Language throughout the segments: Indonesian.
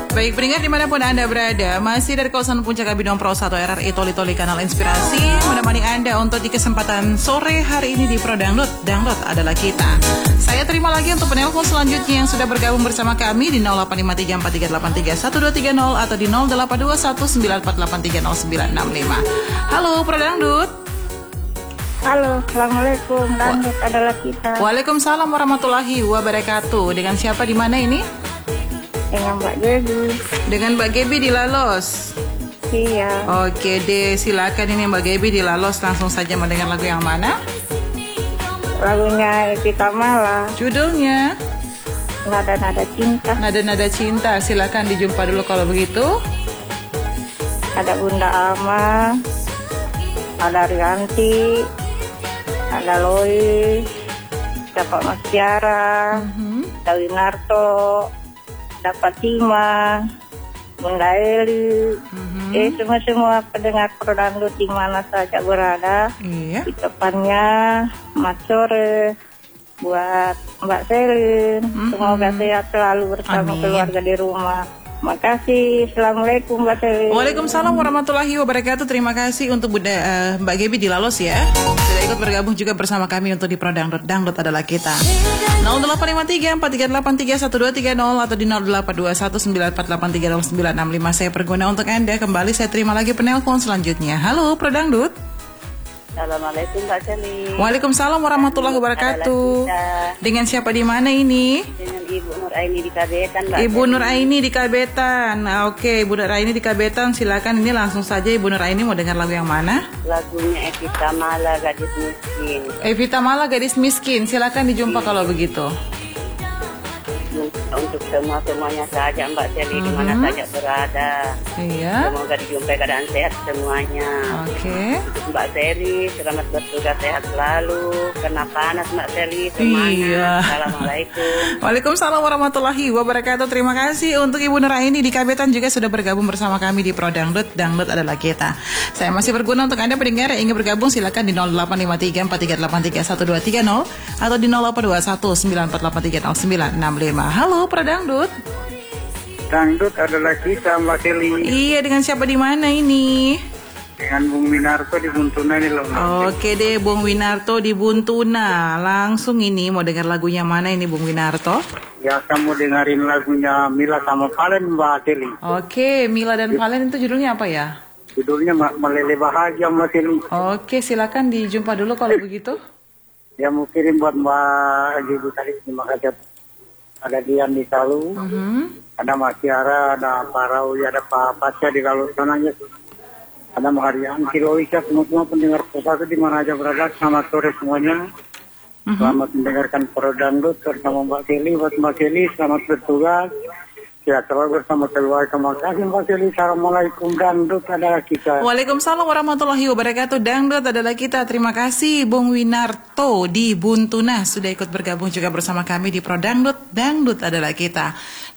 Baik, pendengar dimanapun Anda berada, masih dari kawasan Puncak Abidong Pro 1 RRI Toli Kanal Inspirasi, menemani Anda untuk di kesempatan sore hari ini di Pro Dangdut. Dangdut adalah kita. Saya terima lagi untuk penelpon selanjutnya yang sudah bergabung bersama kami di 085343831230 atau di 082194830965. Halo Pro Dangdut. Halo, Assalamualaikum. Dangdut adalah kita. Waalaikumsalam warahmatullahi wabarakatuh. Dengan siapa di mana ini? Dengan Mbak Gebi. Dengan Mbak Gebi di Lalos. Iya. Oke deh, silakan ini Mbak Gebi di Lalos, langsung saja mendengar lagu yang mana? Lagunya Evita Mala. Judulnya? Nada-nada cinta. Nada-nada cinta. Silakan dijumpa dulu kalau begitu. Ada Bunda Ama, ada Rianti, ada Lois, ada Pak Mas Tiara, ada Winarto, ada Fatima, Bunda Eli, semua pendengar Pro Dangdut di mana saja berada. Iya. Di depannya Mas Sore, buat Mbak Selin, semoga sehat selalu bersama Amin. keluarga di rumah. Makasih, Assalamualaikum Mbak Selin. Waalaikumsalam warahmatullahi wabarakatuh. Terima kasih untuk Mbak Gebi di Lalos ya. Sudah ikut bergabung juga bersama kami untuk di Pro Dangdut. Dangdut adalah kita. 085343831230 atau di 082194830965. Saya perguna untuk Anda. Kembali saya terima lagi penelpon selanjutnya. Halo Pro Dangdut. Assalamualaikum Mbak Selin. Waalaikumsalam warahmatullahi wabarakatuh. Dengan siapa di mana ini? Dengan Ibu Nur Aini di Kabetan, Mbak. Ibu Nur Aini di Kabetan. Oke, Ibu Nur Aini di Kabetan. Silakan ini langsung saja Ibu Nur Aini mau dengar lagu yang mana? Lagunya Evita Mala, Gadis Miskin. Evita Mala, Gadis Miskin. Silakan dijumpa kalau begitu. Untuk semuanya saja Mbak Selin, di mana saja berada. Iya. Semoga dijumpai keadaan sehat semuanya. Oke. Untuk Mbak Seli, selamat bertugas, sehat selalu. Kena panas Mbak Seli, semangat. Iya. Assalamualaikum. Waalaikumsalam warahmatullahi wabarakatuh. Terima kasih untuk Ibu Nur Aini di Kabetan juga sudah bergabung bersama kami di Pro Dangdut. Dangdut adalah kita. Saya masih berguna untuk Anda pendengar yang ingin bergabung, silakan di 085343831230 atau di 082194830965. Halo Pro Dangdut. Dangdut adalah kita Mbak Seli. Iya, dengan siapa di mana ini? Dengan Bung Winarto di Buntuna ini loh. Oke deh, Bung Winarto di Buntuna. Langsung ini mau dengar lagunya mana ini Bung Winarto? Ya, kamu dengerin lagunya Mila sama Valen Mbak Seli. Oke, Mila dan Valen itu judulnya apa ya? Judulnya Meleleh Bahagia Mbak Seli. Oke, silakan dijumpa dulu kalau begitu. Ya, mau kirim buat Mbak Ibu tadi, terima kasih. Ada Dian di Talu, ada Mas Tiara, ada Pak Rawi, ada Pak Pasca di Lalu sananya. Ada Maharian, Kiloisa, semua pendengar Pusat di mana aja berada. Selamat sore semuanya. Selamat mendengarkan Pro Dangdut bersama Mbak Seli. Buat Mbak Seli, selamat bertugas. Sehat selalu bersama keluarga. Terima kasih Mbak Seli. Assalamualaikum. Dangdut adalah kita. Waalaikumsalam warahmatullahi wabarakatuh. Dangdut adalah kita. Terima kasih Bung Winarto di Buntuna sudah ikut bergabung juga bersama kami di Pro Dangdut. Dangdut adalah kita.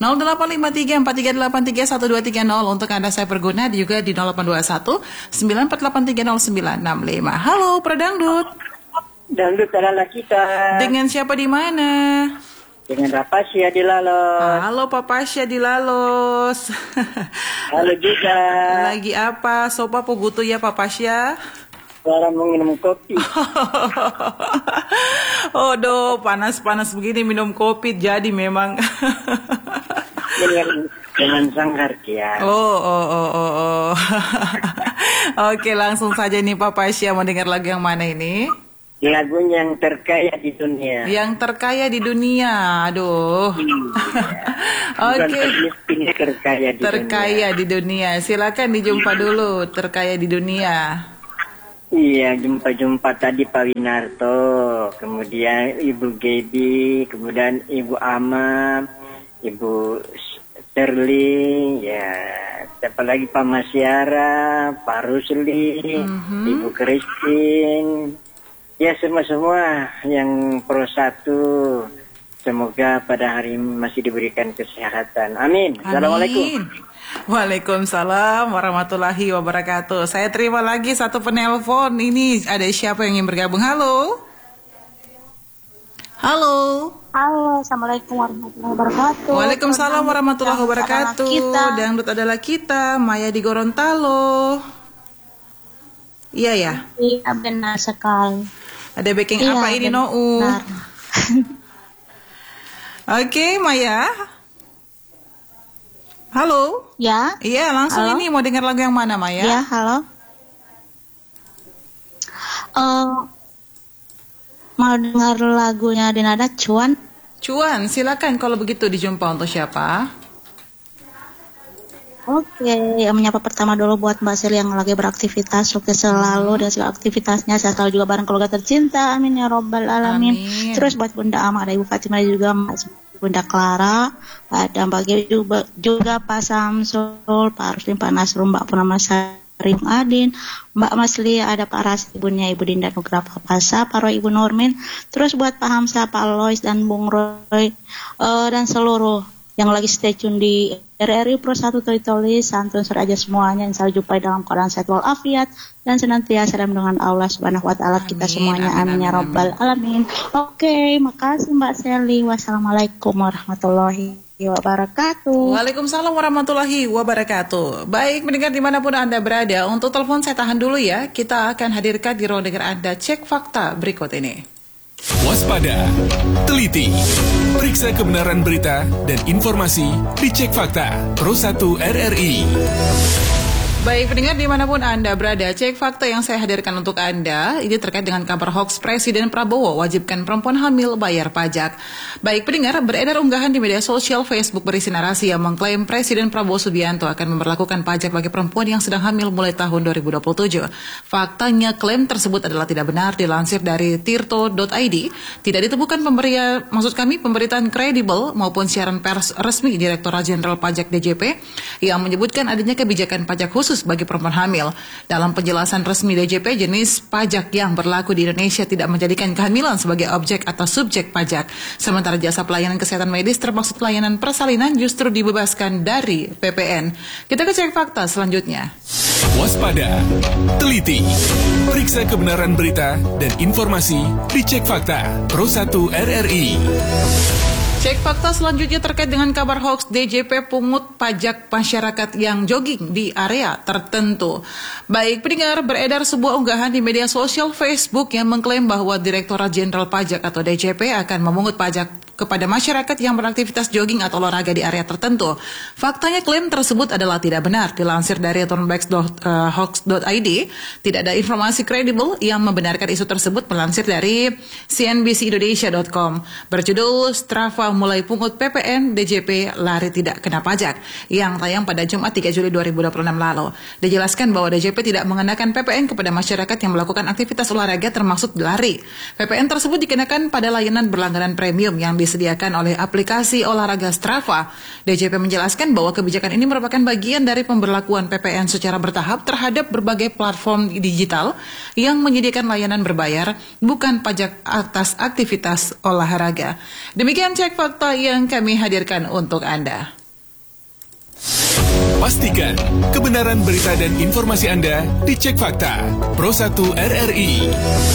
085343831230 untuk Anda saya perguna, juga di 0821 94830965. Halo Pro Dangdut. Dangdut adalah kita. Dengan siapa di mana? Dengan Rapasya di Lalos. Halo Papasya di Lalos. Halo juga. Lagi apa? Sopa pugutu ya Papasya? Sekarang mau minum kopi. Oh do, panas-panas begini minum kopi jadi memang. dengan sanggar ya. Oh. Oke, langsung saja nih Papasya mau dengar lagu yang mana ini? Lagunya yang terkaya di dunia. Yang terkaya di dunia. Aduh. Oke. Terkaya di dunia. Silakan dijumpa dulu. Terkaya di dunia. Iya, jumpa tadi Pak Winarto, kemudian Ibu Gebi, kemudian Ibu Ama, Ibu Sterling, ya, siapa lagi Pak Masyara, Pak Rusli, Ibu Christine. Ya, semua yang Pro 1, semoga pada hari ini masih diberikan kesehatan. Amin. Assalamualaikum. Waalaikumsalam warahmatullahi wabarakatuh. Saya terima lagi satu penelpon. Ini ada siapa yang ingin bergabung? Halo. Halo. Halo, Assalamualaikum warahmatullahi wabarakatuh. Waalaikumsalam warahmatullahi wabarakatuh. Kita. Dangdut adalah kita, Maya di Gorontalo. Iya ya? Iya, benar sekali. Ada backing apa ini, Nou? Oke, Maya. Halo? Ya? Iya, langsung Halo? ini mau dengar lagu yang mana, Maya? Ya, halo. Mau dengar lagunya Dinada Cuan? Cuan, silakan kalau begitu dijumpa untuk siapa? Oke, yang menyapa pertama dulu buat Mbak Sel yang lagi beraktivitas, sukses selalu dan segala aktivitasnya, saya selalu juga bareng keluarga tercinta, amin ya robbal alamin. Amin. Terus buat Bunda Ama, ada Ibu Fatimah juga, Bunda Clara, ada Mbak Giri juga Pak Samsul, Pak Ruslim, Pak Nasrul, Mbak Purnama Rim Adin, Mbak Masli, ada Pak Ras, ibunya Ibu Dinda Nugra Papasa, Pak Roy, Ibu Normin, terus buat Pak Hamzah, Pak Lois, dan Bung Roy, dan seluruh yang lagi stay tune di RRI Pro 1 Toli santun aja semuanya, yang selalu jumpai dalam keadaan sehat walafiat dan senantiasa dalam dengan Allah Subhanahu wa taala kita semuanya, amin ya rabbal alamin. Oke, makasih Mbak Seli. Wassalamualaikum warahmatullahi wabarakatuh. Waalaikumsalam warahmatullahi wabarakatuh. Baik, mendengar dimanapun Anda berada, untuk telepon saya tahan dulu ya. Kita akan hadirkan di ruang dengar Anda cek fakta berikut ini. Waspada, teliti, periksa kebenaran berita dan informasi di Cek Fakta Pro 1 RRI. Baik, pendengar dimanapun Anda berada, cek fakta yang saya hadirkan untuk Anda ini terkait dengan kabar hoax Presiden Prabowo wajibkan perempuan hamil bayar pajak. Baik, pendengar, beredar unggahan di media sosial Facebook berisi narasi yang mengklaim Presiden Prabowo Subianto akan memberlakukan pajak bagi perempuan yang sedang hamil mulai tahun 2027. Faktanya, klaim tersebut adalah tidak benar. Dilansir dari tirto.id, tidak ditemukan pemberitaan kredibel maupun siaran pers resmi Direktorat Jenderal Pajak DJP yang menyebutkan adanya kebijakan pajak khusus bagi perempuan hamil. Dalam penjelasan resmi DJP, jenis pajak yang berlaku di Indonesia tidak menjadikan kehamilan sebagai objek atau subjek pajak. Sementara jasa pelayanan kesehatan medis termasuk pelayanan persalinan justru dibebaskan dari PPN. Kita ke cek fakta selanjutnya. Waspada, teliti, periksa kebenaran berita dan informasi di Cek Fakta Pro 1 RRI. Cek fakta selanjutnya terkait dengan kabar hoax DJP pungut pajak masyarakat yang jogging di area tertentu. Baik, pendengar, beredar sebuah unggahan di media sosial Facebook yang mengklaim bahwa Direktorat Jenderal Pajak atau DJP akan memungut pajak kepada masyarakat yang beraktivitas jogging atau olahraga di area tertentu. Faktanya, klaim tersebut adalah tidak benar. Dilansir dari turnbacks.hoax.id, tidak ada informasi kredibel yang membenarkan isu tersebut. Melansir dari cnbcindonesia.com berjudul Strava mulai pungut PPN, DJP lari tidak kena pajak, yang tayang pada Jumat 3 Juli 2026 lalu. Dijelaskan bahwa DJP tidak mengenakan PPN kepada masyarakat yang melakukan aktivitas olahraga termasuk lari. PPN tersebut dikenakan pada layanan berlangganan premium yang disediakan oleh aplikasi olahraga Strava. DJP menjelaskan bahwa kebijakan ini merupakan bagian dari pemberlakuan PPN secara bertahap terhadap berbagai platform digital yang menyediakan layanan berbayar, bukan pajak atas aktivitas olahraga. Demikian cek fakta yang kami hadirkan untuk Anda. Pastikan kebenaran berita dan informasi Anda di Cek Fakta Pro 1 RRI.